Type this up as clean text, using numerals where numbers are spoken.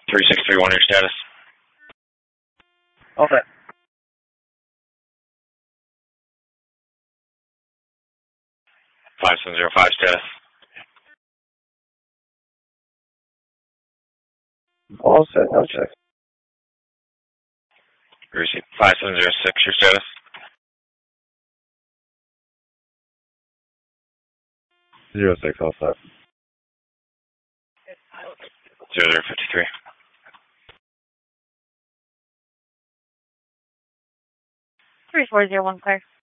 3631, your status. All set. Five 705 status. All set, no check. Receive 5706, your status. 06, all set. 0053. 3401, clear.